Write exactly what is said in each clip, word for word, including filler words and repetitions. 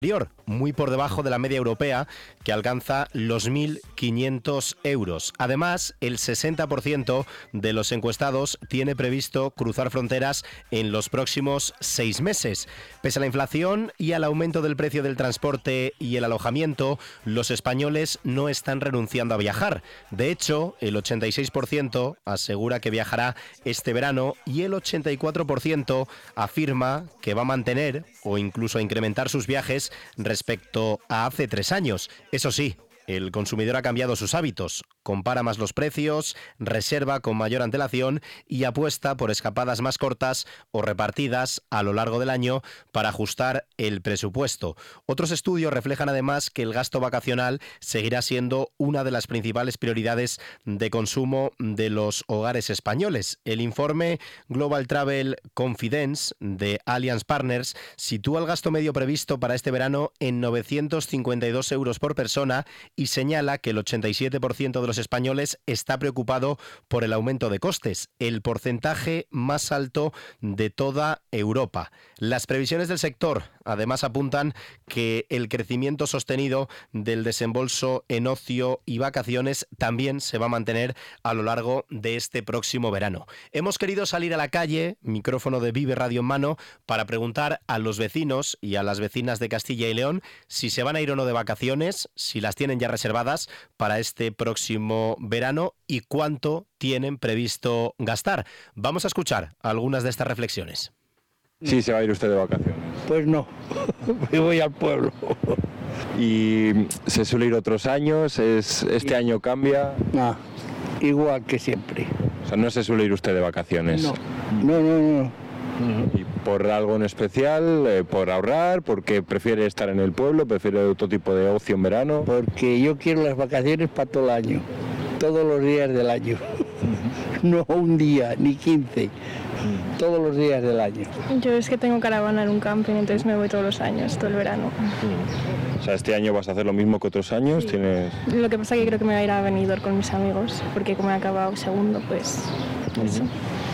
muy por debajo de la media europea, que alcanza los mil quinientos euros. Además, el sesenta por ciento de los encuestados tiene previsto cruzar fronteras en los próximos seis meses. Pese a la inflación y al aumento del precio del transporte y el alojamiento, los españoles no están renunciando a viajar. De hecho, el ochenta y seis por ciento asegura que viajará este verano y el ochenta y cuatro por ciento afirma que va a mantener o incluso a incrementar sus viajes respecto a hace tres años. Eso sí, el consumidor ha cambiado sus hábitos, compara más los precios, reserva con mayor antelación y apuesta por escapadas más cortas o repartidas a lo largo del año para ajustar el presupuesto. Otros estudios reflejan además que el gasto vacacional seguirá siendo una de las principales prioridades de consumo de los hogares españoles. El informe Global Travel Confidence de Allianz Partners sitúa el gasto medio previsto para este verano en novecientos cincuenta y dos euros por persona y señala que el ochenta y siete por ciento de los españoles está preocupado por el aumento de costes, el porcentaje más alto de toda Europa. Las previsiones del sector además apuntan que el crecimiento sostenido del desembolso en ocio y vacaciones también se va a mantener a lo largo de este próximo verano. Hemos querido salir a la calle, micrófono de Vive Radio en mano, para preguntar a los vecinos y a las vecinas de Castilla y León si se van a ir o no de vacaciones, si las tienen ya reservadas para este próximo verano y cuánto tienen previsto gastar. Vamos a escuchar algunas de estas reflexiones. Sí, se va a ir usted de vacaciones. Pues no, me voy al pueblo. ¿Y se suele ir otros años? ¿Es, este año cambia? No, igual que siempre. O sea, no se suele ir usted de vacaciones. No, no, no, no. ¿Y por algo en especial? Eh, ¿Por ahorrar? ¿Porque prefiere estar en el pueblo? ¿Prefiere otro tipo de ocio en verano? Porque yo quiero las vacaciones para todo el año, todos los días del año. No un día, ni quince, todos los días del año. Yo es que tengo caravana en un camping, entonces me voy todos los años, todo el verano. O sea, ¿este año vas a hacer lo mismo que otros años? Sí. ¿Tienes...? Lo que pasa es que creo que me voy a ir a Benidorm con mis amigos, porque como he acabado segundo, pues eso.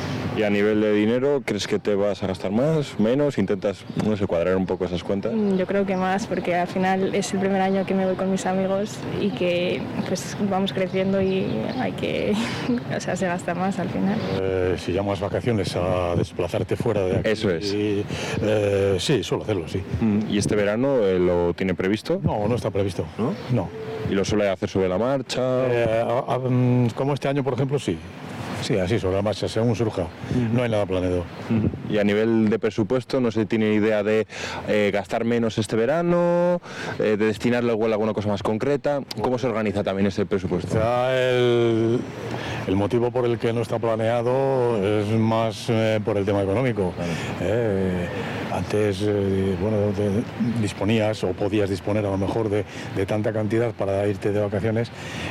Y a nivel de dinero, ¿crees que te vas a gastar más, menos? ¿Intentas, no sé, cuadrar un poco esas cuentas? Yo creo que más, porque al final es el primer año que me voy con mis amigos y que pues vamos creciendo y hay que, o sea, se gasta más al final. Eh, si llamas vacaciones a desplazarte fuera de aquí... Eso es. Y, eh, sí, suelo hacerlo, sí. ¿Y este verano eh, lo tiene previsto? No, no está previsto. ¿No? No. ¿Y lo suele hacer sobre la marcha? Eh, a, a, como este año, por ejemplo, sí. Sí, así, sobre la marcha, según surja. Uh-huh. No hay nada planeado. Uh-huh. Y a nivel de presupuesto, no sé si tiene idea de eh, gastar menos este verano, eh, de destinarlo igual a alguna cosa más concreta. ¿Cómo se organiza también ese presupuesto? O sea, el, el motivo por el que no está planeado es más eh, por el tema económico. Claro. Eh, antes, eh, bueno, de, disponías o podías disponer a lo mejor de, de tanta cantidad para irte de vacaciones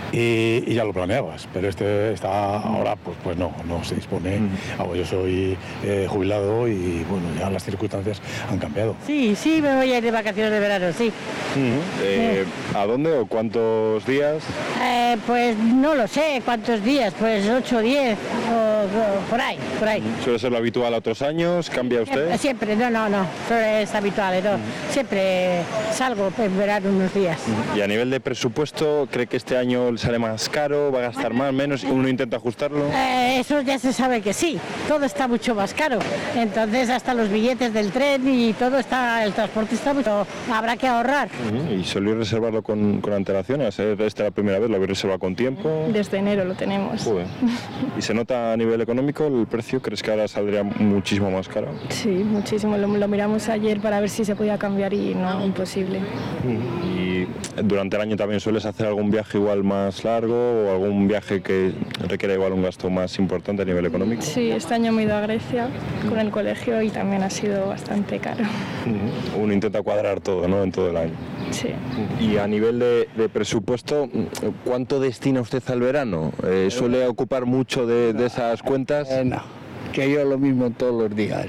y, y ya lo planeabas, pero este está ahora, pues, pues no, no se dispone. Uh-huh. Yo soy eh, jubilado y bueno, ya las circunstancias han cambiado. Sí, sí, me voy a ir de vacaciones de verano, sí. Uh-huh. Eh, ¿A dónde o cuántos días? Eh, pues no lo sé, cuántos días, pues ocho, diez, o, o por ahí, por ahí. ¿Suele ser lo habitual a otros años? ¿Cambia usted? Siempre, siempre no, no, no, no es habitual, no. Uh-huh. Siempre salgo en verano unos días. Uh-huh. ¿Y a nivel de presupuesto, cree que este año le sale más caro, va a gastar más, menos, y uno intenta ajustarlo? Eh, eso ya se sabe que sí, todo está mucho más caro, entonces hasta los billetes del tren y todo está, el transporte está mucho, habrá que ahorrar. Uh-huh. ¿Y solía reservarlo con, con antelación? ¿A ser esta la primera vez? ¿Lo habéis reservado con tiempo? Desde enero lo tenemos. Joder. ¿Y se nota a nivel económico el precio? ¿Crees que ahora saldría muchísimo más caro? Sí, muchísimo, lo, lo miramos ayer para ver si se podía cambiar y no, imposible. Uh-huh. ¿Y durante el año también sueles hacer algún viaje igual más largo o algún viaje que requiera igual un gasto más importante a nivel económico? Sí, este año me he ido a Grecia con el colegio y también ha sido bastante caro. Uh-huh. Uno intenta cuadrar todo, ¿no?, en todo el año. Sí. Y a nivel de, de presupuesto, ¿cuánto destina usted al verano? Eh, ¿Suele ocupar mucho de, de esas cuentas? Eh, no, que yo lo mismo todos los días.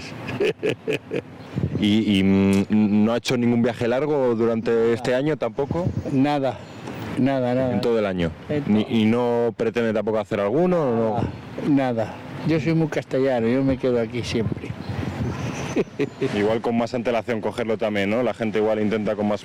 ¿Y, y no ha hecho ningún viaje largo durante este año tampoco? Nada, nada, nada. En todo el año. Ni, ¿Y no pretende tampoco hacer alguno? ¿No? Nada, yo soy muy castellano, yo me quedo aquí siempre. Igual con más antelación cogerlo también, ¿no? La gente igual intenta con más